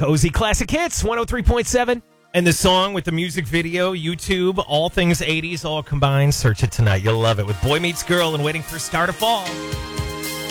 Cozy Classic Hits, 103.7. And the song with the music video, YouTube, all things 80s, all combined. Search it tonight. You'll love it. With Boy Meets Girl and Waiting for a Star to Fall.